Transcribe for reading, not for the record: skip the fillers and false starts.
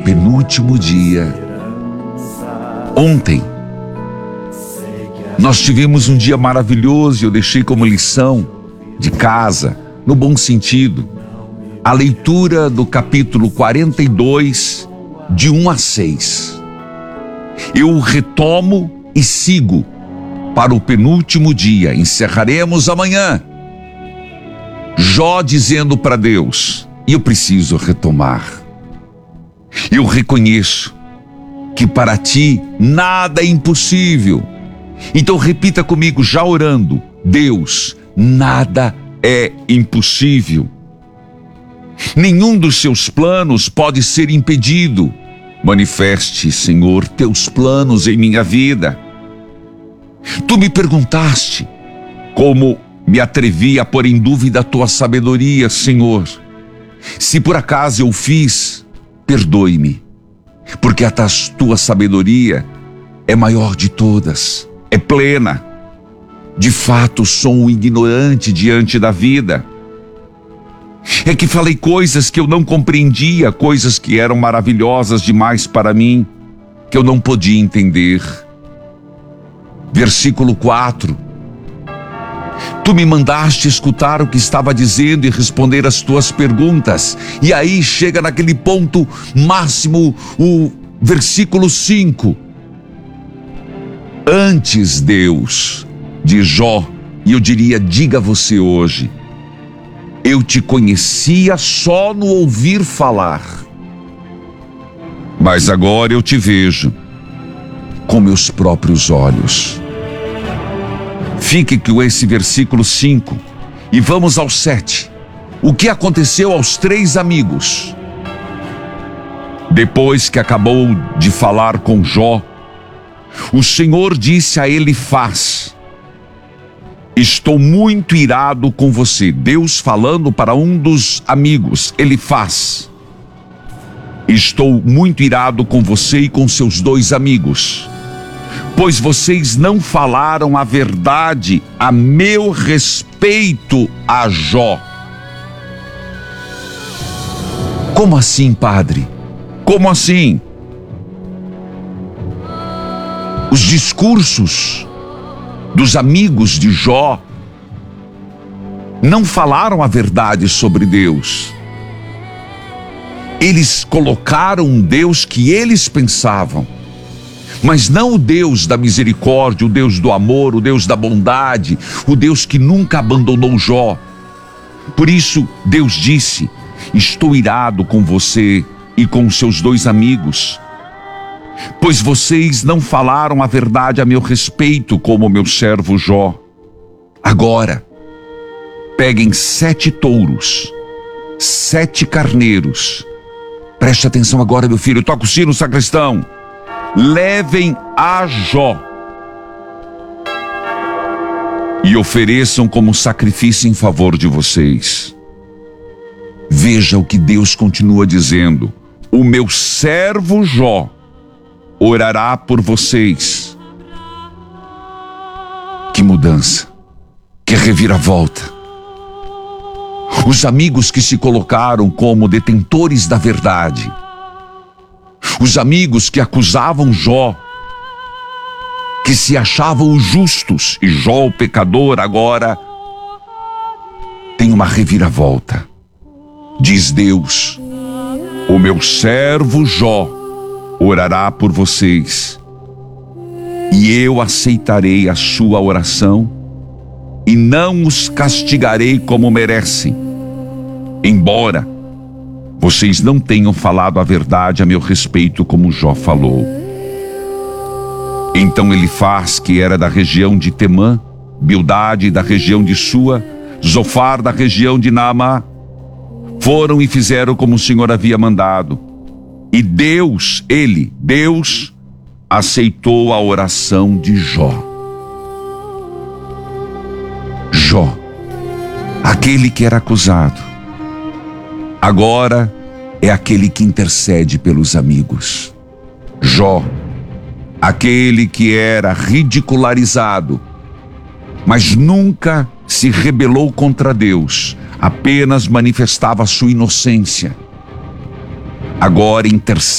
penúltimo dia. Ontem, nós tivemos um dia maravilhoso e eu deixei como lição de casa, no bom sentido, a leitura do capítulo 42, de 1 a 6. Eu retomo e sigo para o penúltimo dia, encerraremos amanhã. Jó dizendo para Deus, e eu preciso retomar. Eu reconheço que para ti nada é impossível. Então repita comigo, já orando, Deus, nada é impossível. Nenhum dos seus planos pode ser impedido. Manifeste, Senhor, teus planos em minha vida. Tu me perguntaste como me atrevi a pôr em dúvida a tua sabedoria, Senhor. Se por acaso eu fiz, perdoe-me, porque a tua sabedoria é maior de todas, é plena. De fato, sou um ignorante diante da vida. É que falei coisas que eu não compreendia, coisas que eram maravilhosas demais para mim, que eu não podia entender. Versículo 4. Tu me mandaste escutar o que estava dizendo e responder as tuas perguntas. E aí chega naquele ponto máximo, o versículo 5. Antes, Deus, de Jó, e eu diria, diga você hoje, eu te conhecia só no ouvir falar, mas agora eu te vejo com meus próprios olhos. Fique com esse versículo 5 e vamos ao 7. O que aconteceu aos 3 amigos? Depois que acabou de falar com Jó, o Senhor disse a Elifaz, estou muito irado com você. Deus falando para um dos amigos, Elifaz. Estou muito irado com você e com seus 2 amigos, pois vocês não falaram a verdade a meu respeito a Jó. Como assim, padre? Como assim? Os discursos dos amigos de Jó não falaram a verdade sobre Deus. Eles colocaram um Deus que eles pensavam, mas não o Deus da misericórdia, o Deus do amor, o Deus da bondade, o Deus que nunca abandonou Jó. Por isso Deus disse, estou irado com você e com os seus 2 amigos, pois vocês não falaram a verdade a meu respeito como meu servo Jó. Agora, peguem 7 touros, 7 carneiros. Preste atenção agora, meu filho, toca o sino, sacristão. Levem a Jó e ofereçam como sacrifício em favor de vocês. Veja o que Deus continua dizendo. O meu servo Jó orará por vocês. Que mudança, que reviravolta. Os amigos que se colocaram como detentores da verdade, os amigos que acusavam Jó, que se achavam justos, e Jó, o pecador, agora tem uma reviravolta. Diz Deus, o meu servo Jó orará por vocês, e eu aceitarei a sua oração, e não os castigarei como merecem, embora vocês não tenham falado a verdade a meu respeito como Jó falou. Então Elifaz, que era da região de Temã, Bildade da região de Sua, Zofar da região de Naamá, foram e fizeram como o Senhor havia mandado. E Deus aceitou a oração de Jó. Jó, aquele que era acusado, agora é aquele que intercede pelos amigos. Jó, aquele que era ridicularizado, mas nunca se rebelou contra Deus, apenas manifestava sua inocência. Agora intercede